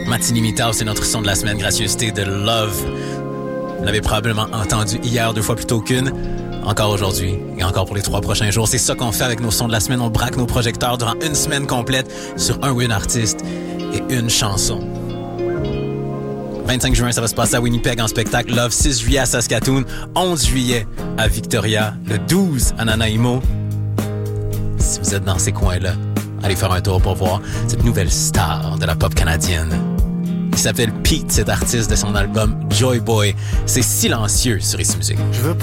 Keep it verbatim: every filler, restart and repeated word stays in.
Matini Mitao, c'est notre son de la semaine, gracieuseté de Love. Vous l'avez probablement entendu hier deux fois plus tôt qu'une. Encore aujourd'hui et encore pour les trois prochains jours. C'est ça qu'on fait avec nos sons de la semaine. On braque nos projecteurs durant une semaine complète sur un ou une artiste et une chanson. vingt-cinq juin, ça va se passer à Winnipeg en spectacle. Love, six juillet à Saskatoon, onze juillet à Victoria, le douze à Nanaimo. Si vous êtes dans ces coins-là, allez faire un tour pour voir cette nouvelle star de la pop canadienne. Il s'appelle Pete, cet artiste de son album Joy Boy. C'est silencieux sur Ici Musique. Je veux